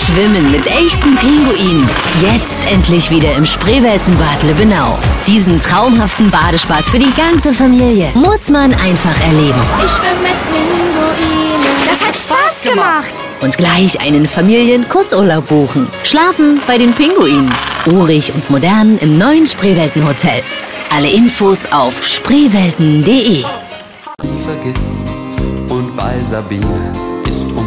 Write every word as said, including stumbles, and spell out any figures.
Schwimmen mit echten Pinguinen. Jetzt endlich wieder im Spreeweltenbad Lübbenau. Diesen traumhaften Badespaß für die ganze Familie muss man einfach erleben. Ich schwimme mit Pinguinen. Das hat Spaß gemacht. Und gleich einen Familien-Kurzurlaub buchen. Schlafen bei den Pinguinen. Urig und modern im neuen Spreeweltenhotel. Alle Infos auf spreewelten punkt de. Nie vergisst und bei Sabine